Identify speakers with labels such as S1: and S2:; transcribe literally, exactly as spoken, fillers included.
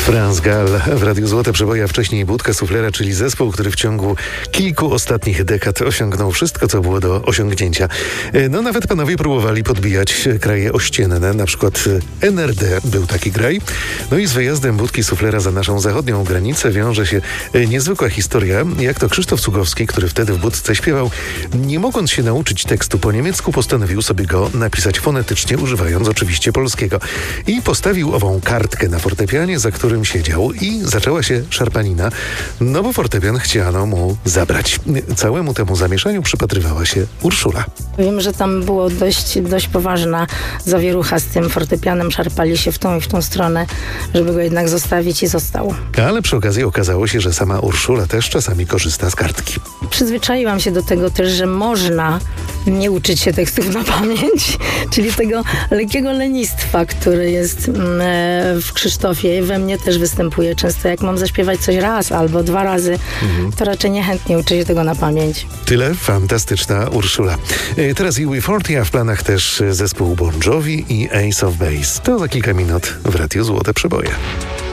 S1: France Gall w Radiu Złote Przeboje, a wcześniej Budka Suflera, czyli zespół, który w ciągu kilku ostatnich dekad osiągnął wszystko, co było do osiągnięcia. No nawet panowie próbowali podbijać kraje ościenne, na przykład N R D był taki kraj. No i z wyjazdem Budki Suflera za naszą zachodnią granicę wiąże się niezwykła historia, jak to Krzysztof Cugowski, który wtedy w Budce śpiewał, nie mogąc się nauczyć tekstu po niemiecku, postanowił sobie go napisać fonetycznie, używając oczywiście polskiego. I postawił ową kartkę na fortepianie, za którym siedział, i zaczęła się szarpanina, no bo fortepian chciano mu zabrać. Całemu temu zamieszaniu przypatrywała się Urszula.
S2: Wiem, że tam było dość, dość poważna zawierucha z tym fortepianem, szarpali się w tą i w tą stronę, żeby go jednak zostawić, i został.
S1: Ale przy okazji okazało się, że sama Urszula też czasami korzysta z kartki.
S2: Przyzwyczaiłam się do tego też, że można nie uczyć się tekstów na pamięć, czyli tego lekkiego lenistwa, które jest w Krzysztofie, we mnie też występuje często. Jak mam zaśpiewać coś raz albo dwa razy, mhm. to raczej niechętnie uczę się tego na pamięć.
S1: Tyle fantastyczna Urszula. Teraz U B czterdzieści, a w planach też zespół Bon Jovi i Ace of Base. To za kilka minut w Radiu Złote Przeboje.